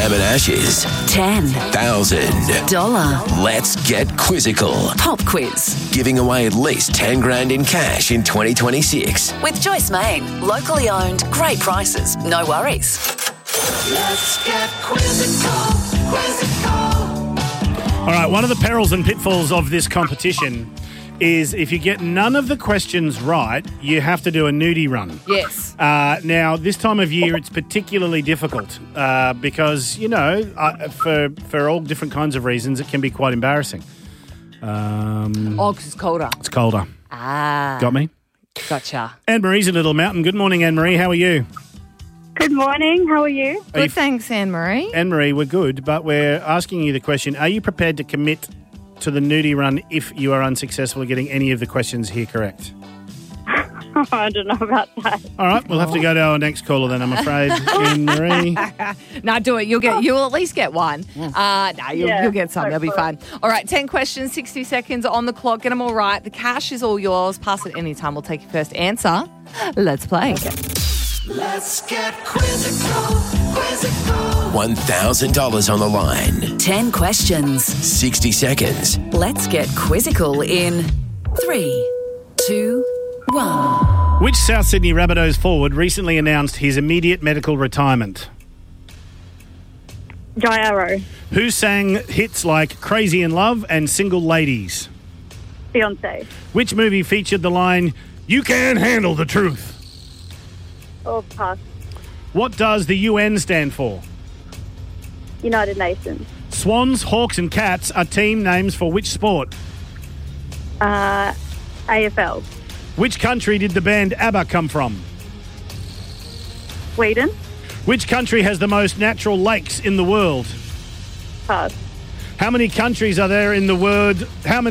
Sam and Ash's $10,000 Let's Get Quizzical. Pop quiz Giving away at least 10 grand in cash in 2026. with Joyce Main. Locally owned, great prices, no worries. Let's get quizzical, quizzical. All right, one of the perils and pitfalls of this competition is if you get none of the questions right, you have to do a nudie run. Yes. Now, this time of year, it's particularly difficult because, for all different kinds of reasons, it can be quite embarrassing. Because it's colder. It's colder. Ah. Got me? Gotcha. Anne-Marie's in Little Mountain. Good morning, Anne-Marie. How are you? Good morning. How are you? Good, thanks, Anne-Marie. Anne-Marie, we're good, but we're asking you the question, are you prepared to commit to the nudie run if you are unsuccessful at getting any of the questions here correct? I don't know about that. All right, we'll have to go to our next caller then, I'm afraid. Anne-Marie. No, do it. You'll at least get one. You'll get some. That'll be fine. All right, 10 questions, 60 seconds on the clock. Get them all right. The cash is all yours. Pass it any time. We'll take your first answer. Let's play. Let's get quizzical, quizzical. $1,000 on the line. 10 questions. 60 seconds. Let's get quizzical in 3, 2, 1. Which South Sydney Rabbitohs forward recently announced his immediate medical retirement? Jai Arrow. Who sang hits like Crazy in Love and Single Ladies? Beyonce. Which movie featured the line, "You can't handle the truth"? Oh, pass. What does the UN stand for? United Nations. Swans, Hawks and Cats are team names for which sport? AFL. Which country did the band ABBA come from? Sweden. Which country has the most natural lakes in the world? Pass. How many continents are there in the word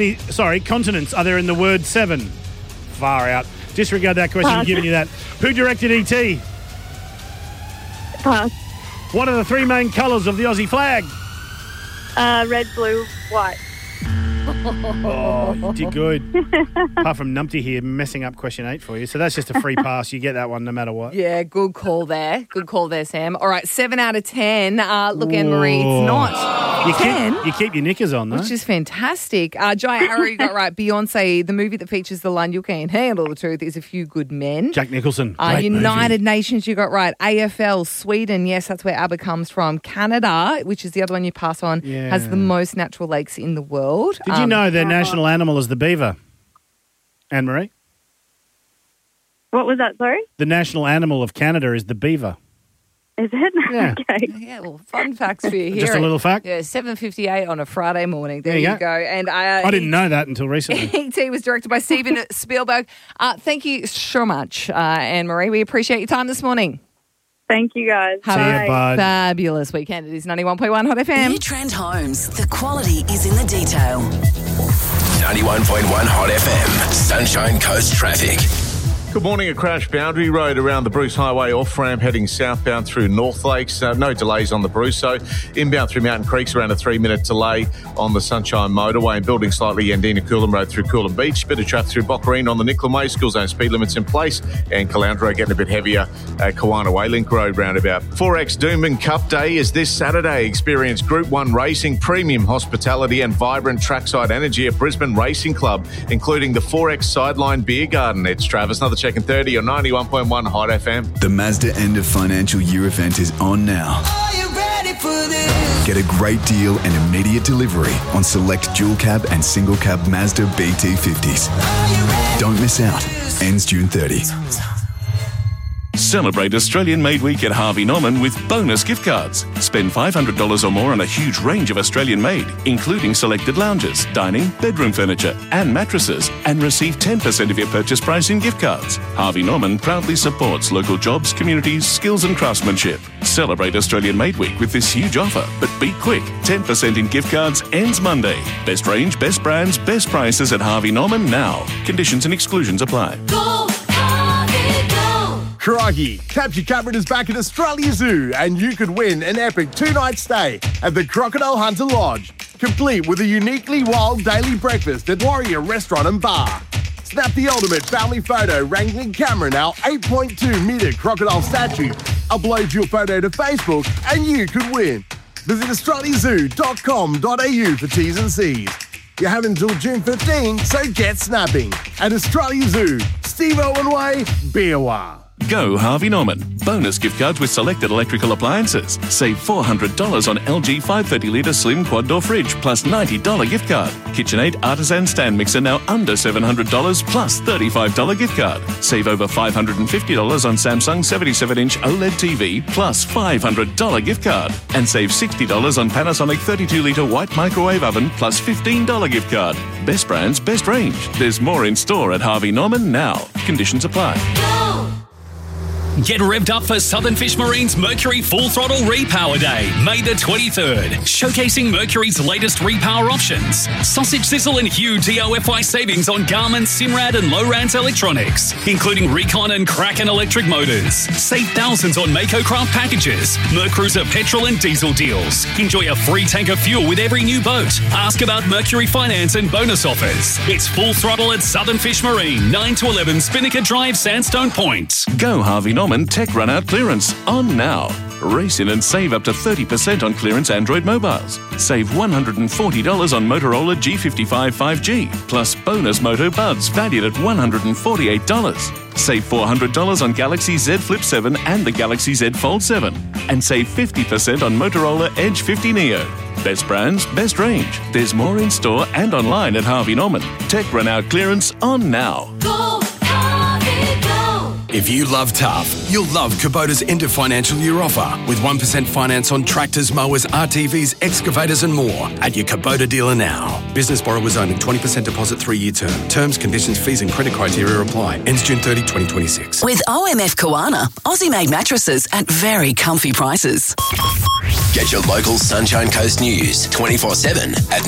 7? Far out. Disregard that question, I'm giving you that. Who directed E.T.? Pass. What are the three main colours of the Aussie flag? Red, blue, white. Oh, you did good. Apart from Numpty here messing up question 8 for you. So that's just a free pass. You get that one no matter what. Yeah, good call there. Good call there, Sam. All right, 7 out of 10. Look, Anne-Marie, it's not 10. You keep your knickers on, though. Which is fantastic. Jai Arrow, you got right. Beyonce, the movie that features the line, "You can't handle the truth," is A Few Good Men. Jack Nicholson. Great United movie. Nations, you got right. AFL, Sweden, yes, that's where ABBA comes from. Canada, which is the other one you pass on, has the most natural lakes in the world. Did you know their national animal is the beaver? Anne-Marie? What was that, sorry? The national animal of Canada is the beaver. Is it? Yeah. Okay. Yeah, well, fun facts for you here. Just a little fact? Yeah, 7:58 on a Friday morning. There you go. And I didn't know that until recently. E.T. was directed by Steven Spielberg. Thank you so much, Anne-Marie. We appreciate your time this morning. Thank you, guys. Have See a ya, bud. fabulous weekend. It is 91.1 Hot FM. New Trend Homes. The quality is in the detail. 91.1 Hot FM. Sunshine Coast traffic. Good morning. A crash Boundary Road around the Bruce Highway off-ramp heading southbound through North Lakes. No delays on the Bruceau. Inbound through Mountain Creek's around a 3-minute delay on the Sunshine Motorway and building slightly Yandina Coolum Road through Coolum Beach. Bit of traffic through Boccarine on the Nicola Way. School zone speed limits in place. And Caloundra getting a bit heavier at Kawana Waylink Road roundabout. 4X Doomben Cup Day is this Saturday. Experience Group 1 racing, premium hospitality and vibrant trackside energy at Brisbane Racing Club, including the 4X Sideline Beer Garden. It's Travis. Another check in 30 on 91.1 Hot FM. The Mazda end of financial year event is on now. Are you ready for this? Get a great deal and immediate delivery on select dual cab and single cab Mazda BT50s. Are you ready? Don't miss out. Ends June 30. Celebrate Australian Made Week at Harvey Norman with bonus gift cards. Spend $500 or more on a huge range of Australian made, including selected lounges, dining, bedroom furniture and mattresses, and receive 10% of your purchase price in gift cards. Harvey Norman proudly supports local jobs, communities, skills and craftsmanship. Celebrate Australian Made Week with this huge offer, but be quick. 10% in gift cards ends Monday. Best range, best brands, best prices at Harvey Norman now. Conditions and exclusions apply. Go, Harvey, go. Crikey, Capture Cameron is back at Australia Zoo and you could win an epic 2-night stay at the Crocodile Hunter Lodge, complete with a uniquely wild daily breakfast at Warrior Restaurant and Bar. Snap the ultimate family photo wrangling Cameron, our 8.2 metre crocodile statue. Upload your photo to Facebook and you could win. Visit australiazoo.com.au for T's and C's. You have until June 15, so get snapping. At Australia Zoo, Steve Owen Way, Beerwah. Go Harvey Norman. Bonus gift cards with selected electrical appliances. Save $400 on LG 530-litre slim quad door fridge plus $90 gift card. KitchenAid Artisan stand mixer now under $700 plus $35 gift card. Save over $550 on Samsung 77-inch OLED TV plus $500 gift card. And save $60 on Panasonic 32-litre white microwave oven plus $15 gift card. Best brands, best range. There's more in store at Harvey Norman now. Conditions apply. Get revved up for Southern Fish Marine's Mercury Full Throttle Repower Day, May the 23rd, showcasing Mercury's latest repower options. Sausage sizzle and huge EOFY savings on Garmin, Simrad and Lowrance electronics, including Recon and Kraken electric motors. Save thousands on Mako Craft packages, Mercruiser petrol and diesel deals. Enjoy a free tank of fuel with every new boat. Ask about Mercury finance and bonus offers. It's Full Throttle at Southern Fish Marine, 9 to 11 Spinnaker Drive, Sandstone Point. Go Harvey Norman Tech Run Out Clearance on now. Race in and save up to 30% on clearance Android mobiles. Save $140 on Motorola G55 5G, plus bonus Moto Buds valued at $148. Save $400 on Galaxy Z Flip 7 and the Galaxy Z Fold 7. And save 50% on Motorola Edge 50 Neo. Best brands, best range. There's more in store and online at Harvey Norman. Tech Run Out Clearance on now. Go, Harvey, go. If you love tough, you'll love Kubota's end of financial year offer with 1% finance on tractors, mowers, RTVs, excavators and more at your Kubota dealer now. Business borrowers only, 20% deposit, 3-year term. Terms, conditions, fees and credit criteria apply. Ends June 30, 2026. With OMF Koana, Aussie-made mattresses at very comfy prices. Get your local Sunshine Coast news 24/7 at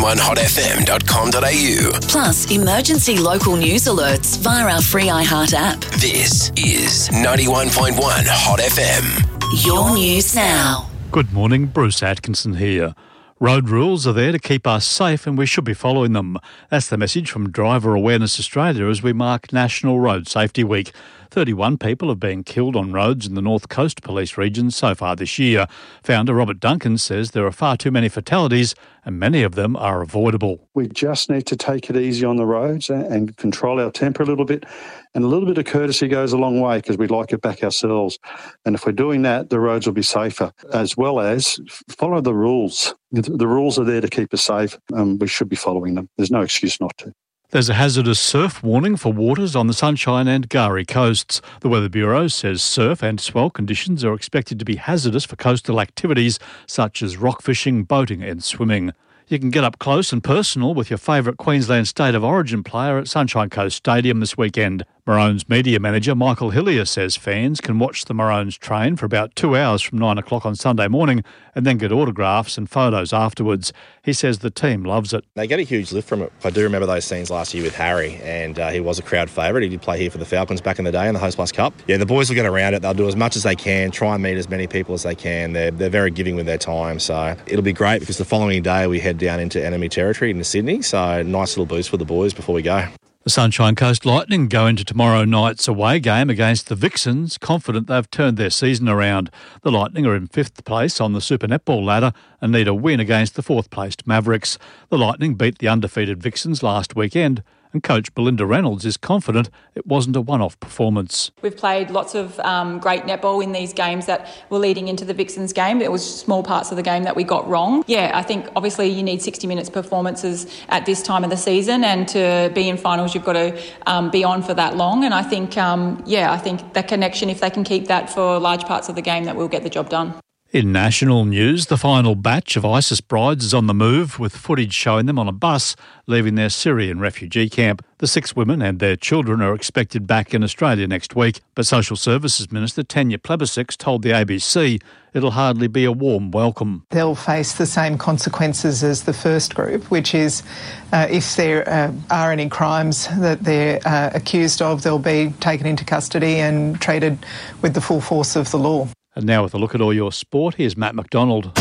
911hotfm.com.au. Plus, emergency local news alerts via our free iHeart app. This is 91.1 Hot FM. Your news now. Good morning, Bruce Atkinson here. Road rules are there to keep us safe and we should be following them. That's the message from Driver Awareness Australia as we mark National Road Safety Week. 31 people have been killed on roads in the North Coast Police region so far this year. Founder Robert Duncan says there are far too many fatalities and many of them are avoidable. We just need to take it easy on the roads and control our temper a little bit. And a little bit of courtesy goes a long way because we like it back ourselves. And if we're doing that, the roads will be safer, as well as follow the rules. The rules are there to keep us safe and we should be following them. There's no excuse not to. There's a hazardous surf warning for waters on the Sunshine and Gari coasts. The Weather Bureau says surf and swell conditions are expected to be hazardous for coastal activities such as rock fishing, boating and swimming. You can get up close and personal with your favourite Queensland State of Origin player at Sunshine Coast Stadium this weekend. Maroons media manager Michael Hillier says fans can watch the Maroons train for about 2 hours from 9 o'clock on Sunday morning and then get autographs and photos afterwards. He says the team loves it. They get a huge lift from it. I do remember those scenes last year with Harry, and he was a crowd favourite. He did play here for the Falcons back in the day in the Host Plus Cup. Yeah, the boys will get around it. They'll do as much as they can, try and meet as many people as they can. They're very giving with their time, so it'll be great because the following day we head down into enemy territory into Sydney, so nice little boost for the boys before we go. The Sunshine Coast Lightning go into tomorrow night's away game against the Vixens, confident they've turned their season around. The Lightning are in 5th place on the Super Netball ladder and need a win against the 4th-placed Mavericks. The Lightning beat the undefeated Vixens last weekend, and coach Belinda Reynolds is confident it wasn't a one-off performance. We've played lots of great netball in these games that were leading into the Vixens game. There was small parts of the game that we got wrong. Yeah, I think obviously you need 60 minutes performances at this time of the season, and to be in finals you've got to be on for that long. And I think, I think that connection, if they can keep that for large parts of the game, that we'll get the job done. In national news, the final batch of ISIS brides is on the move, with footage showing them on a bus leaving their Syrian refugee camp. The 6 women and their children are expected back in Australia next week, but Social Services Minister Tanya Plibersek told the ABC it'll hardly be a warm welcome. They'll face the same consequences as the first group, which is if there are any crimes that they're accused of, they'll be taken into custody and treated with the full force of the law. And now with a look at all your sport, here's Matt McDonald.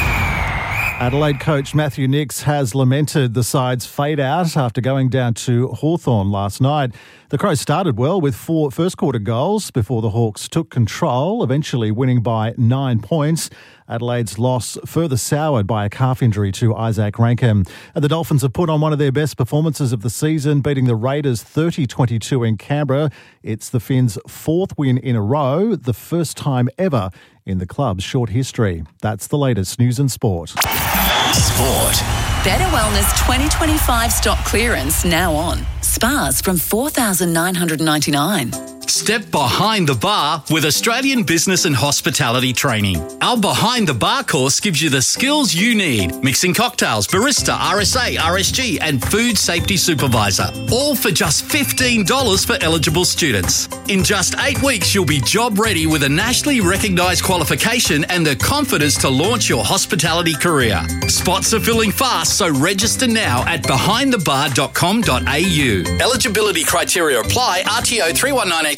Adelaide coach Matthew Nicks has lamented the side's fade-out after going down to Hawthorn last night. The Crows started well with 4 first-quarter goals before the Hawks took control, eventually winning by 9 points. Adelaide's loss further soured by a calf injury to Isaac Rankin. And the Dolphins have put on one of their best performances of the season, beating the Raiders 30-22 in Canberra. It's the Finns' fourth win in a row, the first time ever in the club's short history. That's the latest news and sport. Sport. Better Wellness 2025 stock clearance now on. Spas from $4,999. Step behind the bar with Australian Business and Hospitality Training. Our Behind the Bar course gives you the skills you need. Mixing cocktails, barista, RSA, RSG and food safety supervisor. All for just $15 for eligible students. In just 8 weeks, you'll be job ready with a nationally recognised qualification and the confidence to launch your hospitality career. Spots are filling fast, so register now at behindthebar.com.au. Eligibility criteria apply. RTO 31983.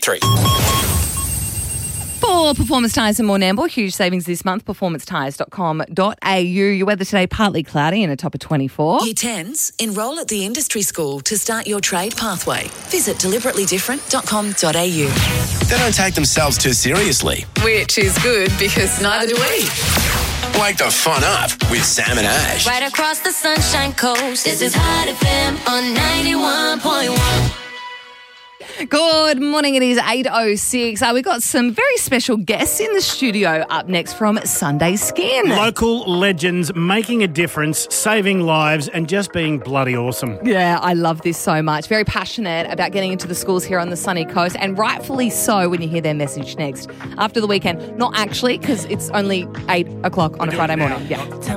For Performance Tyres and more Nambour, huge savings this month. performancetyres.com.au. Your weather today, partly cloudy and a top of 24. Year 10s, enrol at the industry school to start your trade pathway. Visit deliberatelydifferent.com.au. They don't take themselves too seriously. Which is good because neither do we. Wake the fun up with Sam and Ash. Right across the Sunshine Coast. This is Hot FM on 91.1. Good morning, it is 8:06. We've got some very special guests in the studio up next from Sunday Skin. Local legends making a difference, saving lives and just being bloody awesome. Yeah, I love this so much. Very passionate about getting into the schools here on the sunny coast, and rightfully so when you hear their message next. After the weekend, not actually, because it's only 8 o'clock on a Friday morning. Yeah.